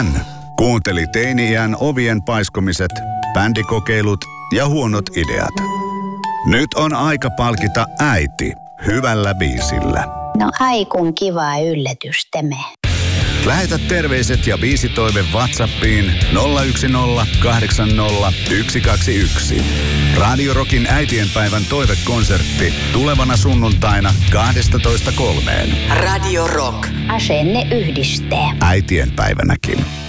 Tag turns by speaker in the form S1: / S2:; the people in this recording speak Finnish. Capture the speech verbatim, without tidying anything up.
S1: Hän kuunteli teini-iän ovien paiskomiset, bändikokeilut ja huonot ideat. Nyt on aika palkita äiti hyvällä biisillä.
S2: No ai kun kiva yllätys tämä.
S1: Lähetä terveiset ja biisitoive WhatsAppiin nolla yksi nolla kahdeksan nolla yksi kaksi yksi. Radio Rockin äitienpäivän toivekonsertti tulevana sunnuntaina kaksitoista kolmeen.
S3: Radio Rock.
S2: Asenne yhdistää.
S1: Äitienpäivänäkin.